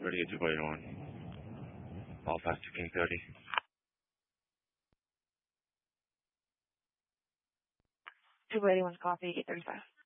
8:30 at 2:31. Belfast to King 30. 281 copy, 835.